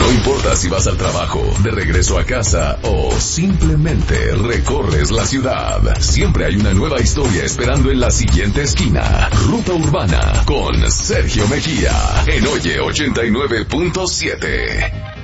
No importa si vas al trabajo, de regreso a casa o simplemente recorres la ciudad, siempre hay una nueva historia esperando en la siguiente esquina. Ruta Urbana con Sergio Mejía en Oye 89.7.